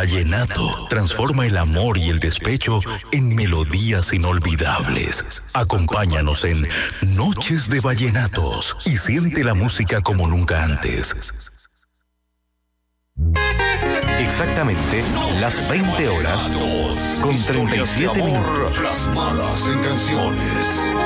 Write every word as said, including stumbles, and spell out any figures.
Vallenato transforma el amor y el despecho en melodías inolvidables. Acompáñanos en Noches de Vallenatos y siente la música como nunca antes. Exactamente las veinte horas con treinta y siete minutos. Plasmadas en canciones.